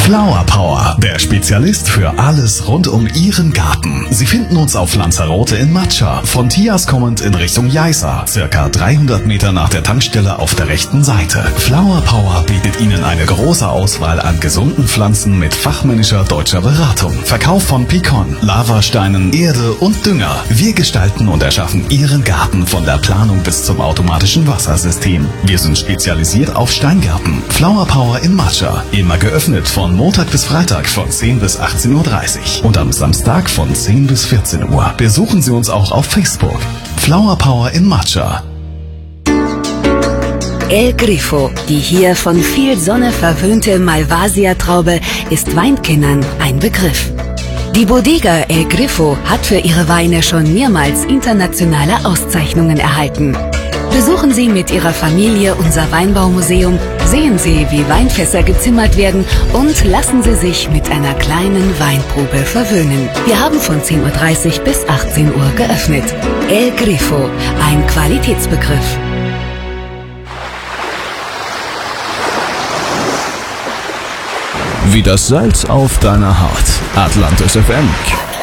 Flower Power, der Spezialist für alles rund um Ihren Garten. Sie finden uns auf Lanzarote in Matscha, von Tias kommend in Richtung Jaisa, circa 300 Meter nach der Tankstelle auf der rechten Seite. Flower Power bietet Ihnen eine große Auswahl an gesunden Pflanzen mit fachmännischer deutscher Beratung. Verkauf von Pikon, Lavasteinen, Erde und Dünger. Wir gestalten und erschaffen Ihren Garten von der Planung bis zum automatischen Wassersystem. Wir sind spezialisiert auf Steingärten. Flower Power in Matscha, immer geöffnet von Montag bis Freitag von 10 bis 18:30 Uhr und am Samstag von 10 bis 14 Uhr. Besuchen Sie uns auch auf Facebook. Flower Power in Matscha. El Grifo, die hier von viel Sonne verwöhnte Malvasia-Traube, ist Weinkennern ein Begriff. Die Bodega El Grifo hat für ihre Weine schon mehrmals internationale Auszeichnungen erhalten. Besuchen Sie mit Ihrer Familie unser Weinbaumuseum, sehen Sie, wie Weinfässer gezimmert werden und lassen Sie sich mit einer kleinen Weinprobe verwöhnen. Wir haben von 10:30 Uhr bis 18 Uhr geöffnet. El Grifo, ein Qualitätsbegriff. Wie das Salz auf deiner Haut. Atlantis FM.